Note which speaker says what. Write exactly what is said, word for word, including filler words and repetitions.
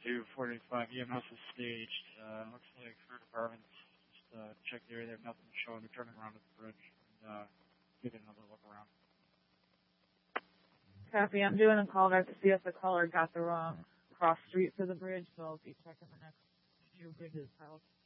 Speaker 1: two forty-five E M S is staged. Uh, looks like fire department just uh, checked the area. They have nothing showing. They're turning around at the bridge and uh, getting another look around.
Speaker 2: Copy. I'm doing a call back to see if the caller got the wrong cross street for the bridge, so I'll be checking the next few bridges out.